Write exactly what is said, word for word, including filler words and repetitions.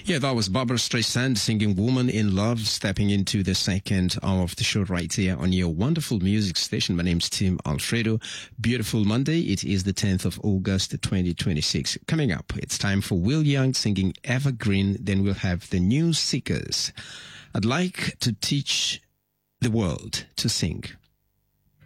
Yeah, that was Barbara Streisand singing Woman in Love, stepping into the second hour of the show right here on your wonderful music station. My name's Tim Alfredo. Beautiful Monday. It is the tenth of August, twenty twenty-six. Coming up, it's time for Will Young singing Evergreen. Then we'll have the New Seekers. I'd like to teach the world to sing.